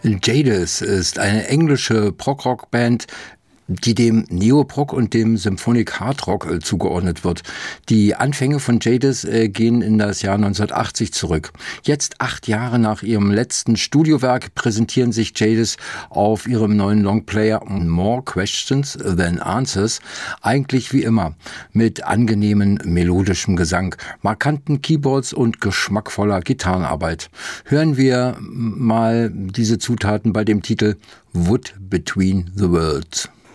Jadis ist eine englische Prog-Rock-Band, die dem Neoprog und dem Symphonic Hard Rock zugeordnet wird. Die Anfänge von Jadis gehen in das Jahr 1980 zurück. Jetzt, 8 Jahre nach ihrem letzten Studiowerk, präsentieren sich Jadis auf ihrem neuen Longplayer More Questions Than Answers eigentlich wie immer mit angenehmen melodischem Gesang, markanten Keyboards und geschmackvoller Gitarrenarbeit. Hören wir mal diese Zutaten bei dem Titel Wood Between the Worlds.